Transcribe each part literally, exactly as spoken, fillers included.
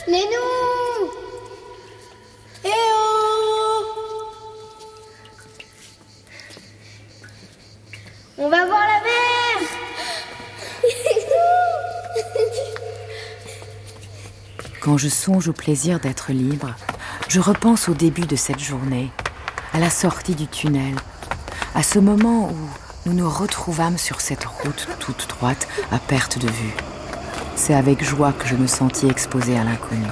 Nénou! Eh oh! On va voir la mer! Quand je songe au plaisir d'être libre, je repense au début de cette journée, à la sortie du tunnel, à ce moment où nous nous retrouvâmes sur cette route toute droite à perte de vue. C'est avec joie que je me sentis exposée à l'inconnu.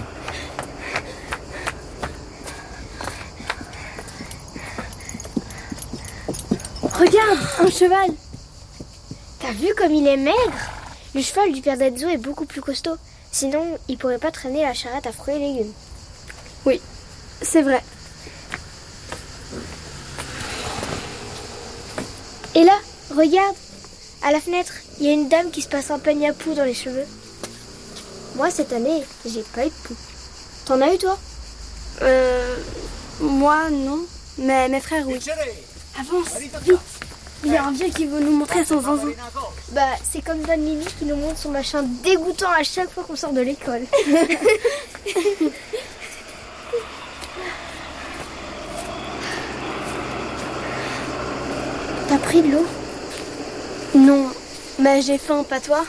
Regarde, un cheval! T'as vu comme il est maigre? Le cheval du père d'Enzo est beaucoup plus costaud. Sinon, il pourrait pas traîner la charrette à fruits et légumes. Oui, c'est vrai. Et là, regarde, à la fenêtre, il y a une dame qui se passe un peigne à poux dans les cheveux. Moi, cette année, j'ai pas eu de poux. T'en as eu, toi? Euh... Moi, non. Mais mes frères, oui. Avance, vite. Il y a un vieux qui veut nous montrer son zinzin. Bah, c'est comme Don Lily qui nous montre son machin dégoûtant à chaque fois qu'on sort de l'école. T'as pris de l'eau? Non, mais j'ai faim, pas toi?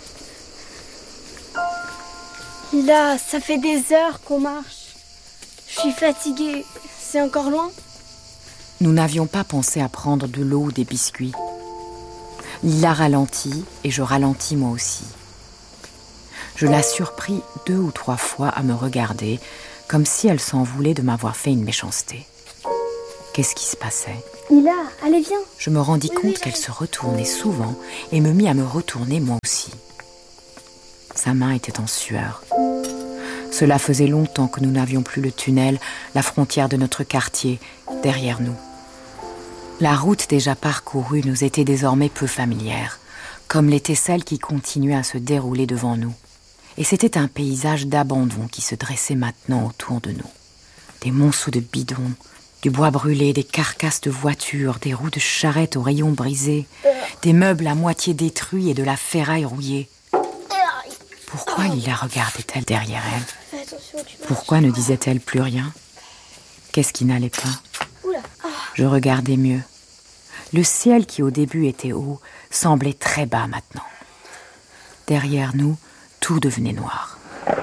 Là, ça fait des heures qu'on marche. Je suis fatiguée. C'est encore loin? Nous n'avions pas pensé à prendre de l'eau ou des biscuits. Lila ralentit et je ralentis moi aussi. Je la surpris deux ou trois fois à me regarder, comme si elle s'en voulait de m'avoir fait une méchanceté. Qu'est-ce qui se passait? Lila, allez, viens. Je me rendis compte qu'elle se retournait souvent et me mis à me retourner moi aussi. Sa main était en sueur. Cela faisait longtemps que nous n'avions plus le tunnel, la frontière de notre quartier, derrière nous. La route déjà parcourue nous était désormais peu familière, comme l'était celle qui continuait à se dérouler devant nous. Et c'était un paysage d'abandon qui se dressait maintenant autour de nous. Des monceaux de bidons, du bois brûlé, des carcasses de voitures, des roues de charrettes aux rayons brisés, des meubles à moitié détruits et de la ferraille rouillée. Pourquoi Lila regardait-elle derrière elle? Pourquoi ne disait-elle plus rien? Qu'est-ce qui n'allait pas? Je regardais mieux. Le ciel qui au début était haut semblait très bas maintenant. Derrière nous, tout devenait noir.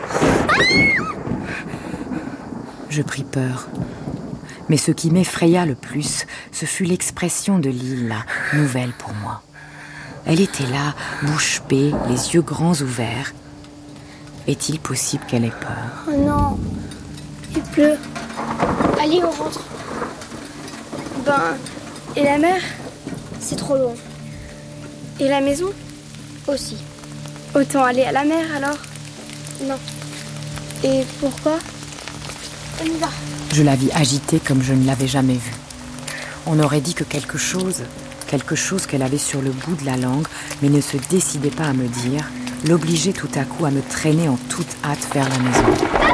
Je pris peur. Mais ce qui m'effraya le plus, ce fut l'expression de Lila, nouvelle pour moi. Elle était là, bouche bée, les yeux grands ouverts. Est-il possible qu'elle ait peur? Oh non, il pleut. Allez, on rentre. Ben, et la mer? C'est trop loin. Et la maison? Aussi. Autant aller à la mer alors? Non. Et pourquoi? On y va. Je la vis agitée comme je ne l'avais jamais vue. On aurait dit que quelque chose, quelque chose qu'elle avait sur le bout de la langue, mais ne se décidait pas à me dire, l'obligeait tout à coup à me traîner en toute hâte vers la maison.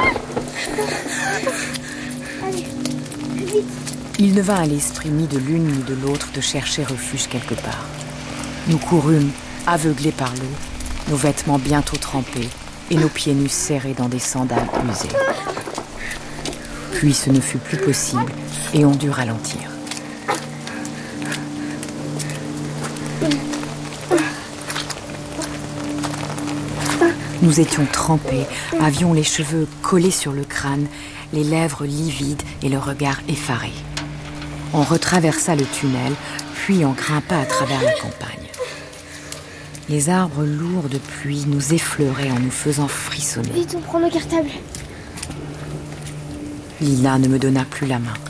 Allez, vite. Il ne vint à l'esprit ni de l'une ni de l'autre de chercher refuge quelque part. Nous courûmes, aveuglés par l'eau, nos vêtements bientôt trempés et nos pieds nus serrés dans des sandales usées. Puis ce ne fut plus possible et on dut ralentir. Nous étions trempés, avions les cheveux collés sur le crâne, les lèvres livides et le regard effaré. On retraversa le tunnel, puis on grimpa à travers la campagne. Les arbres lourds de pluie nous effleuraient en nous faisant frissonner. Vite, on prend le cartable. Lila ne me donna plus la main.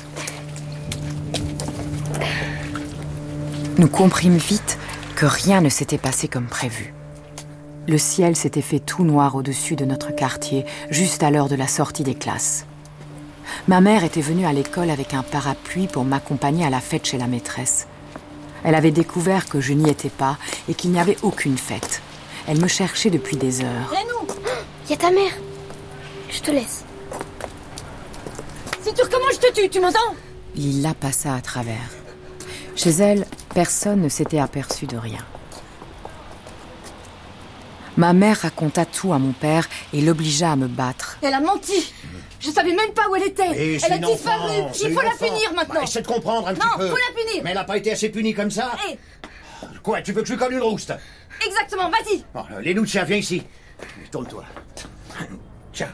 Nous comprîmes vite que rien ne s'était passé comme prévu. Le ciel s'était fait tout noir au-dessus de notre quartier, juste à l'heure de la sortie des classes. Ma mère était venue à l'école avec un parapluie pour m'accompagner à la fête chez la maîtresse. Elle avait découvert que je n'y étais pas et qu'il n'y avait aucune fête. Elle me cherchait depuis des heures. Rénou, il y a ta mère. Je te laisse. Si tu recommences, je te tue, tu m'entends? Lila passa à travers. Chez elle, personne ne s'était aperçu de rien. Ma mère raconta tout à mon père et l'obligea à me battre. Elle a menti. Je savais même pas où elle était. Et elle a disparu. Enfant, Il faut la enfant. punir maintenant. Bah, essaie de comprendre un non, petit peu. Non, faut la punir. Mais elle n'a pas été assez punie comme ça. Et... Quoi, tu veux que je suis comme une rouste? Exactement, vas-y. Oh, Lénou, tiens, viens ici. Tourne-toi. Tiens.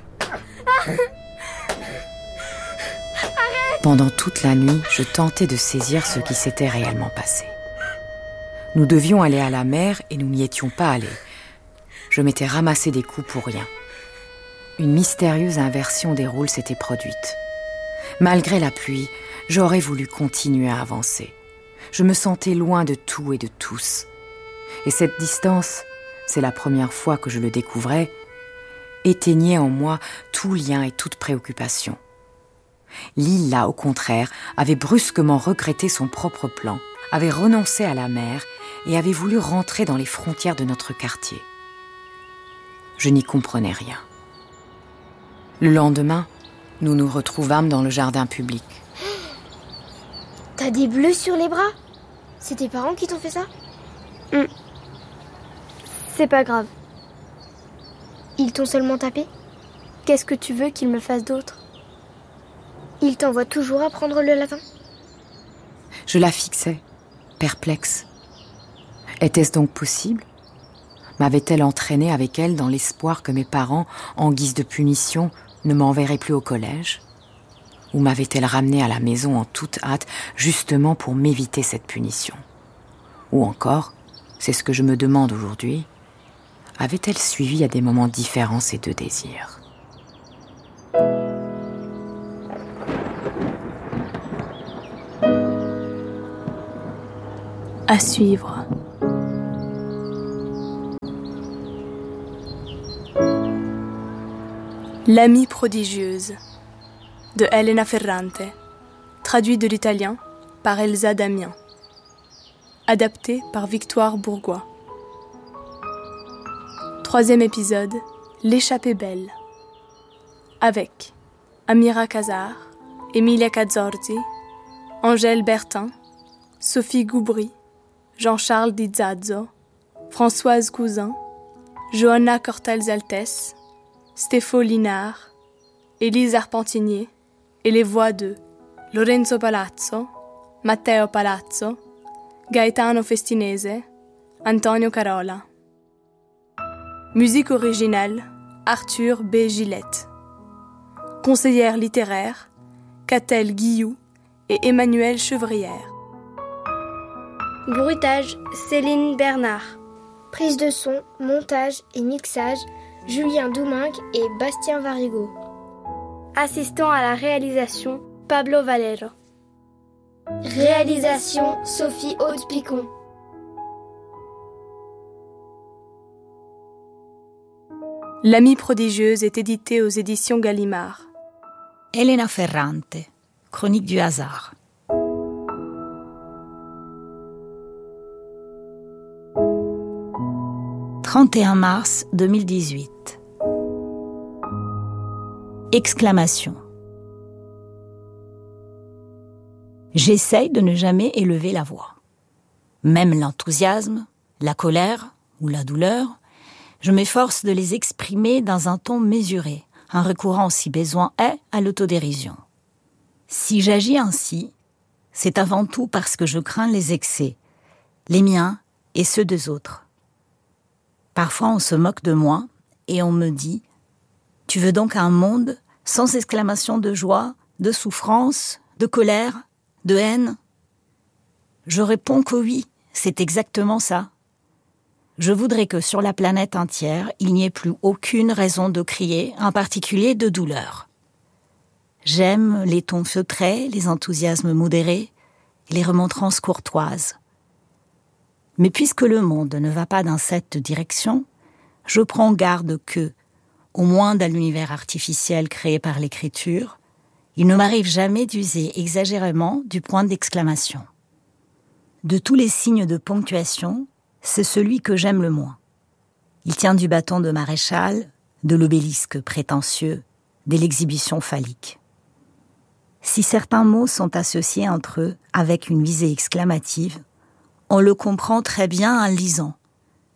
Pendant toute la nuit, je tentais de saisir ce qui s'était réellement passé. Nous devions aller à la mer et nous n'y étions pas allés. Je m'étais ramassé des coups pour rien. Une mystérieuse inversion des rôles s'était produite. Malgré la pluie, j'aurais voulu continuer à avancer. Je me sentais loin de tout et de tous. Et cette distance, c'est la première fois que je le découvrais, éteignait en moi tout lien et toute préoccupation. Lila, au contraire, avait brusquement regretté son propre plan, avait renoncé à la mer et avait voulu rentrer dans les frontières de notre quartier. Je n'y comprenais rien. Le lendemain, nous nous retrouvâmes dans le jardin public. T'as des bleus sur les bras? C'est tes parents qui t'ont fait ça? mmh. C'est pas grave. Ils t'ont seulement tapé? Qu'est-ce que tu veux qu'ils me fassent d'autre? Ils t'envoient toujours apprendre le latin? Je la fixais, perplexe. Était-ce donc possible? M'avait-elle entraînée avec elle dans l'espoir que mes parents, en guise de punition, ne m'enverraient plus au collège? Ou m'avait-elle ramenée à la maison en toute hâte, justement pour m'éviter cette punition? Ou encore, c'est ce que je me demande aujourd'hui, avait-elle suivi à des moments différents ces deux désirs? À suivre. L'amie prodigieuse de Elena Ferrante, traduit de l'italien par Elsa Damien, adapté par Victoire Bourgois. Troisième épisode, L'échappée belle, avec Amira Casar, Emilia Cazzorzi, Angèle Bertin, Sophie Goubry, Jean-Charles Di Zazzo, Françoise Cousin, Johanna Cortels-Altès, Stéphane Linard, Élise Arpentinier et les voix de Lorenzo Palazzo, Matteo Palazzo, Gaetano Festinese, Antonio Carola. Musique originale, Arthur B. Gillette. Conseillère littéraire, Catel Guillou et Emmanuelle Chevrière. Bruitage, Céline Bernard. Prise de son, montage et mixage, Julien Doumingue et Bastien Varigo. Assistant à la réalisation, Pablo Valero. Réalisation, Sophie Haute-Picon. L'amie prodigieuse est éditée aux éditions Gallimard. Elena Ferrante, Chronique du hasard. trente et un mars deux mille dix-huit. Exclamation. J'essaye de ne jamais élever la voix. Même l'enthousiasme, la colère ou la douleur, je m'efforce de les exprimer dans un ton mesuré, en recourant si besoin est à l'autodérision. Si j'agis ainsi, c'est avant tout parce que je crains les excès, les miens et ceux des autres. Parfois on se moque de moi et on me dit « Tu veux donc un monde sans exclamation de joie, de souffrance, de colère, de haine ?» Je réponds que oui, c'est exactement ça. Je voudrais que sur la planète entière, il n'y ait plus aucune raison de crier, en particulier de douleur. J'aime les tons feutrés, les enthousiasmes modérés, les remontrances courtoises. Mais puisque le monde ne va pas dans cette direction, je prends garde que, au moins dans l'univers artificiel créé par l'écriture, il ne m'arrive jamais d'user exagérément du point d'exclamation. De tous les signes de ponctuation, c'est celui que j'aime le moins. Il tient du bâton de maréchal, de l'obélisque prétentieux, de l'exhibition phallique. Si certains mots sont associés entre eux avec une visée exclamative, on le comprend très bien en lisant.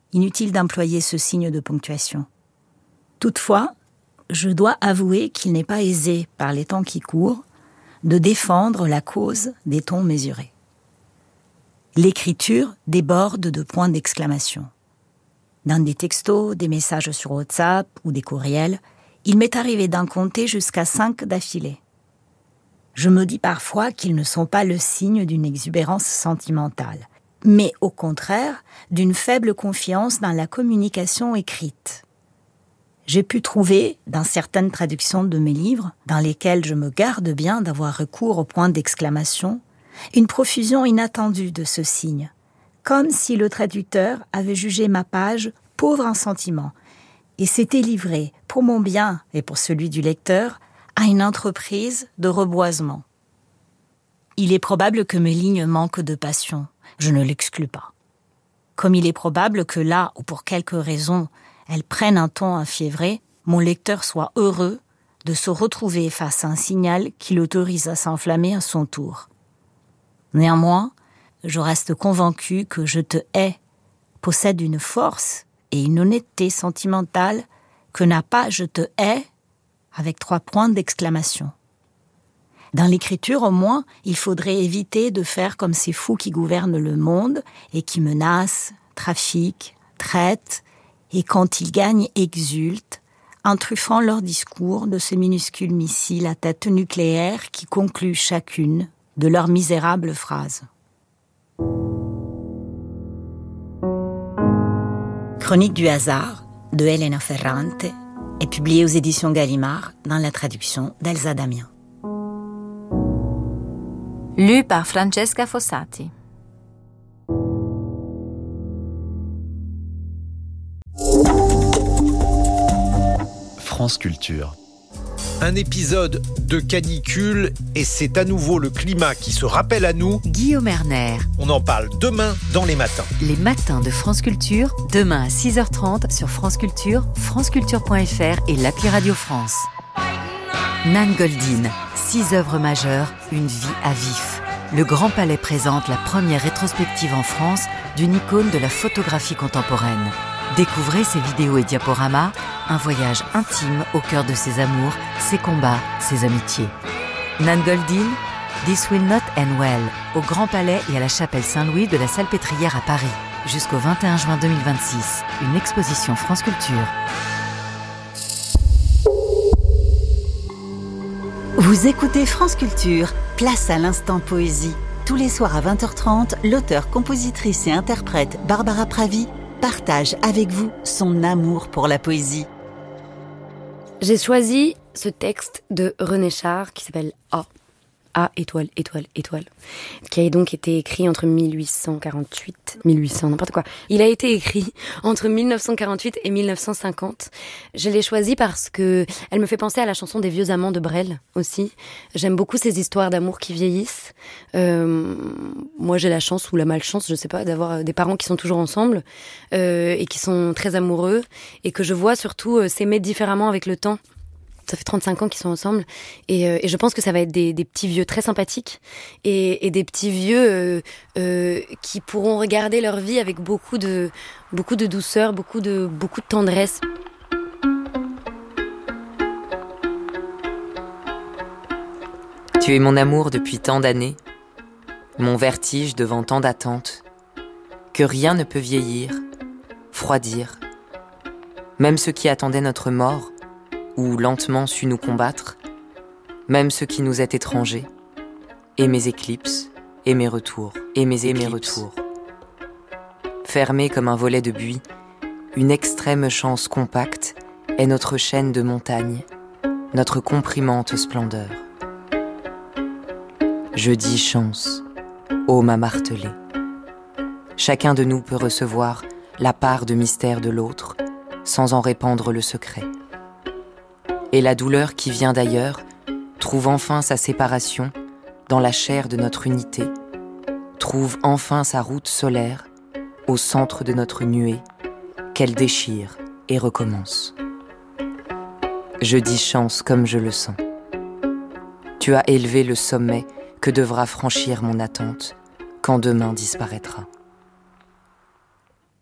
Inutile d'employer ce signe de ponctuation. Toutefois, je dois avouer qu'il n'est pas aisé, par les temps qui courent, de défendre la cause des tons mesurés. L'écriture déborde de points d'exclamation. Dans des textos, des messages sur WhatsApp ou des courriels, il m'est arrivé d'en compter jusqu'à cinq d'affilée. Je me dis parfois qu'ils ne sont pas le signe d'une exubérance sentimentale, mais au contraire d'une faible confiance dans la communication écrite. J'ai pu trouver, dans certaines traductions de mes livres, dans lesquelles je me garde bien d'avoir recours au point d'exclamation, une profusion inattendue de ce signe, comme si le traducteur avait jugé ma page pauvre en sentiments et s'était livré, pour mon bien et pour celui du lecteur, à une entreprise de reboisement. Il est probable que mes lignes manquent de passion, je ne l'exclus pas. Comme il est probable que là où pour quelque raison elles prennent un ton enfiévré, mon lecteur soit heureux de se retrouver face à un signal qui l'autorise à s'enflammer à son tour. Néanmoins, je reste convaincu que Je te hais possède une force et une honnêteté sentimentale que n'a pas Je te hais avec trois points d'exclamation. Dans l'écriture, au moins, il faudrait éviter de faire comme ces fous qui gouvernent le monde et qui menacent, trafiquent, traitent, et quand ils gagnent, exultent, en truffant leur discours de ces minuscules missiles à tête nucléaire qui concluent chacune de leurs misérables phrases. Chronique du hasard de Elena Ferrante est publiée aux éditions Gallimard dans la traduction d'Elsa Damiens. Lu par Francesca Fossati. France Culture. Un épisode de canicule et c'est à nouveau le climat qui se rappelle à nous. Guillaume Erner. On en parle demain dans les matins. Les matins de France Culture, demain à six heures trente sur France Culture, franceculture point f r et l'appli Radio France. Nan Goldin, six œuvres majeures, une vie à vif. Le Grand Palais présente la première rétrospective en France d'une icône de la photographie contemporaine. Découvrez ses vidéos et diaporamas, un voyage intime au cœur de ses amours, ses combats, ses amitiés. Nan Goldin, This Will Not End Well, au Grand Palais et à la Chapelle Saint-Louis de la Salpêtrière à Paris, jusqu'au vingt et un juin deux mille vingt-six. Une exposition France Culture. Vous écoutez France Culture, place à l'instant poésie. Tous les soirs à vingt heures trente, l'auteure, compositrice et interprète Barbara Pravi partage avec vous son amour pour la poésie. J'ai choisi ce texte de René Char qui s'appelle A. A, étoile, étoile, étoile, qui a donc été écrit entre mille huit cent quarante-huit, mille huit cents, n'importe quoi. Il a été écrit entre mille neuf cent quarante-huit et mille neuf cent cinquante. Je l'ai choisi parce que elle me fait penser à la chanson des vieux amants de Brel aussi. J'aime beaucoup ces histoires d'amour qui vieillissent. Euh, moi, j'ai la chance ou la malchance, je sais pas, d'avoir des parents qui sont toujours ensemble euh, et qui sont très amoureux et que je vois surtout euh, s'aimer différemment avec le temps. Ça fait trente-cinq ans qu'ils sont ensemble et, euh, et je pense que ça va être des, des petits vieux très sympathiques et, et des petits vieux euh, euh, qui pourront regarder leur vie avec beaucoup de, beaucoup de douceur, beaucoup de, beaucoup de tendresse. Tu es mon amour depuis tant d'années, mon vertige devant tant d'attentes, que rien ne peut vieillir, froidir. Même ceux qui attendaient notre mort, ou lentement su nous combattre, même ce qui nous est étranger, et mes éclipses, et mes retours, et mes, et mes retours. Fermés comme un volet de buis, une extrême chance compacte est notre chaîne de montagnes, notre comprimante splendeur. Je dis chance, ô ma martelée. Chacun de nous peut recevoir la part de mystère de l'autre, sans en répandre le secret. Et la douleur qui vient d'ailleurs trouve enfin sa séparation dans la chair de notre unité, trouve enfin sa route solaire au centre de notre nuée, qu'elle déchire et recommence. Je dis chance comme je le sens. Tu as élevé le sommet que devra franchir mon attente quand demain disparaîtra.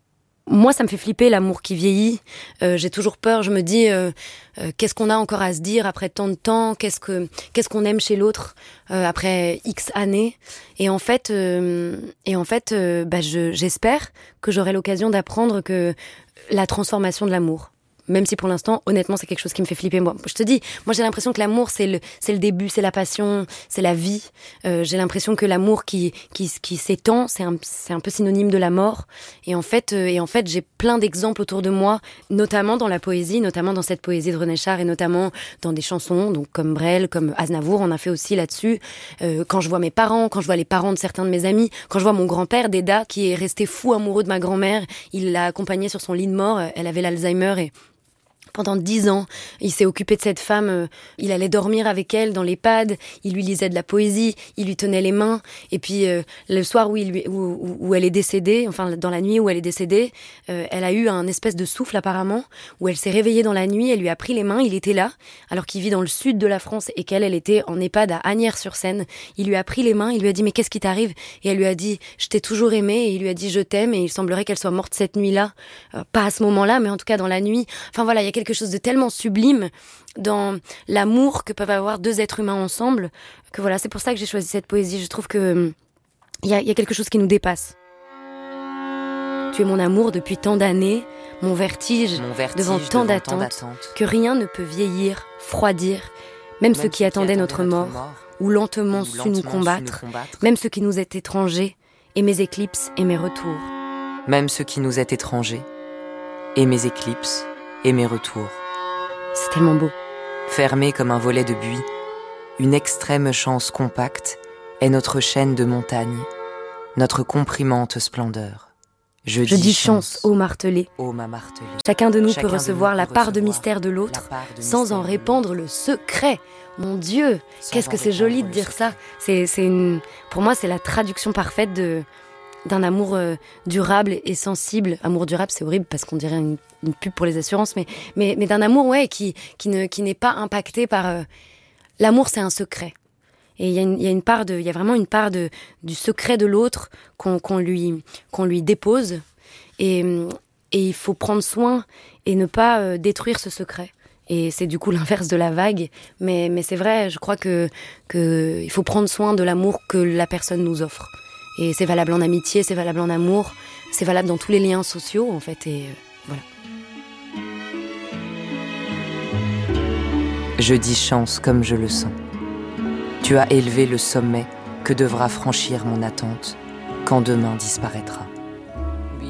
moi, ça me fait flipper l'amour qui vieillit. Euh, j'ai toujours peur. Je me dis, euh, euh, qu'est-ce qu'on a encore à se dire après tant de temps ? Qu'est-ce que qu'est-ce qu'on aime chez l'autre euh, après X années ? Et en fait, euh, et en fait, euh, bah, je, j'espère que j'aurai l'occasion d'apprendre que la transformation de l'amour. Même si pour l'instant, honnêtement, c'est quelque chose qui me fait flipper. Moi, je te dis, moi j'ai l'impression que l'amour, c'est le, c'est le début, c'est la passion, c'est la vie. Euh, j'ai l'impression que l'amour qui, qui, qui s'étend, c'est un, c'est un peu synonyme de la mort. Et en fait, euh, et en fait, j'ai plein d'exemples autour de moi, notamment dans la poésie, notamment dans cette poésie de René Char, et notamment dans des chansons, donc comme Brel, comme Aznavour, on a fait aussi là-dessus. Euh, quand je vois mes parents, quand je vois les parents de certains de mes amis, quand je vois mon grand-père, Déda, qui est resté fou amoureux de ma grand-mère, il l'a accompagnée sur son lit de mort, elle avait l'Alzheimer et pendant dix ans, il s'est occupé de cette femme, euh, il allait dormir avec elle dans l'EHPAD, il lui lisait de la poésie, il lui tenait les mains, et puis euh, le soir où, il lui, où, où elle est décédée, enfin dans la nuit où elle est décédée, euh, elle a eu un espèce de souffle apparemment, où elle s'est réveillée dans la nuit, elle lui a pris les mains, il était là, alors qu'il vit dans le sud de la France et qu'elle, elle était en EHPAD à Asnières-sur-Seine. Il lui a pris les mains, il lui a dit « mais qu'est-ce qui t'arrive ?» Et elle lui a dit « je t'ai toujours aimé » et il lui a dit « je t'aime » et il semblerait qu'elle soit morte cette nuit-là, euh, pas à ce moment-là, mais en tout cas dans la nuit. Enfin voilà, il y a quelque chose de tellement sublime dans l'amour que peuvent avoir deux êtres humains ensemble, que voilà, c'est pour ça que j'ai choisi cette poésie. Je trouve que il y a, y a quelque chose qui nous dépasse. Tu es mon amour depuis tant d'années, mon vertige, mon vertige devant, devant tant d'attentes, que rien ne peut vieillir, froidir, même, même ceux qui attendaient notre mort, mort, ou lentement, ou su, lentement nous combattre, su nous combattre, même ceux qui nous étaient étrangers, et mes éclipses et mes retours. Même ceux qui nous étaient étrangers, et mes éclipses et mes retours. C'est tellement beau. Fermé comme un volet de buis, une extrême chance compacte est notre chaîne de montagnes, notre comprimante splendeur. Je, Je dis, dis chance, ô martelé. Ô ma martelée. Chacun de nous Chacun peut recevoir nous la peut part recevoir de mystère de l'autre sans en répandre le secret. Mon Dieu, sans qu'est-ce que c'est joli de dire ça. C'est, c'est une... Pour moi, c'est la traduction parfaite de... d'un amour euh, durable et sensible. Amour durable, c'est horrible parce qu'on dirait une, une pub pour les assurances, mais, mais, mais d'un amour ouais, qui, qui, ne, qui n'est pas impacté par... Euh... L'amour, c'est un secret. Et il y a une, y a une part de, il y a vraiment une part de, du secret de l'autre qu'on, qu'on, lui, qu'on lui dépose. Et, et il faut prendre soin et ne pas euh, détruire ce secret. Et c'est du coup l'inverse de la vague. Mais, mais c'est vrai, je crois que, que il faut prendre soin de l'amour que la personne nous offre. Et c'est valable en amitié, c'est valable en amour, c'est valable dans tous les liens sociaux, en fait, et euh, voilà. Je dis chance comme je le sens. Tu as élevé le sommet que devra franchir mon attente quand demain disparaîtra.